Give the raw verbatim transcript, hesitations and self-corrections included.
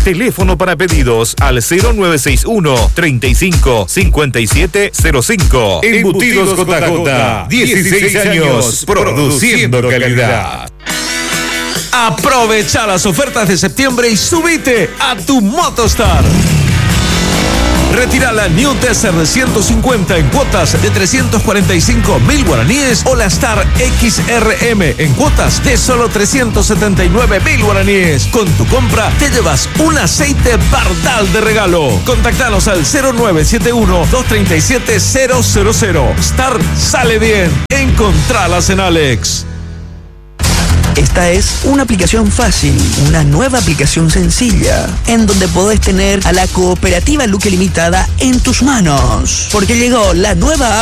Teléfono para pedidos al cero nueve seis uno, treinta y cinco, cincuenta y siete cero cinco. Embutidos J J, dieciséis años produciendo calidad. Aprovecha las ofertas de septiembre y subite a tu Motostar. Retira la New Desert ciento cincuenta en cuotas de trescientos cuarenta y cinco mil guaraníes o la Star X R M en cuotas de solo trescientos setenta y nueve mil guaraníes. Con tu compra te llevas un aceite Bardal de regalo. Contactanos al cero nueve siete uno, dos tres siete, cero cero cero. Star sale bien. Encontralas en Alex. Esta es una aplicación fácil, una nueva aplicación sencilla, en donde podés tener a la cooperativa Luque Limitada en tus manos. Porque llegó la nueva